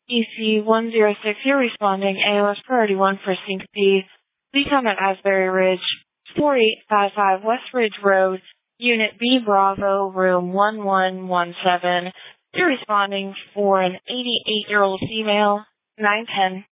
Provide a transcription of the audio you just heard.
EC106, you're responding. AOS Priority 1 for Syncope. Please come at Asbury Ridge, 4855 West Ridge Road, Unit B Bravo, Room 1117. You're responding for an 88-year-old female, 910.